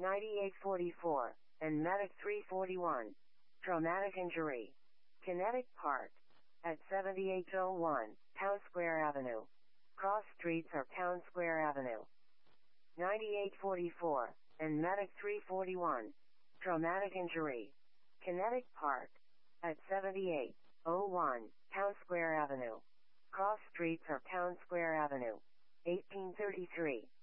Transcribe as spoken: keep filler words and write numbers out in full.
ninety-eight forty-four, and Medic three forty-one. Traumatic injury. Kinetic Park. At seventy-eight oh one, Town Square Avenue. Cross streets are Town Square Avenue. ninety-eight forty-four, and Medic three forty-one. Traumatic injury. Kinetic Park. At seventy-eight oh one, Town Square Avenue. Cross streets are Town Square Avenue. eighteen thirty-three.